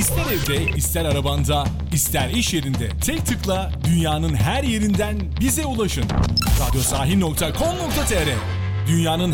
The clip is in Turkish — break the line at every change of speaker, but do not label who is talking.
İster evde, ister arabanda, ister iş yerinde tek tıkla dünyanın her yerinden bize ulaşın. Radyosahil.com.tr Dünyanın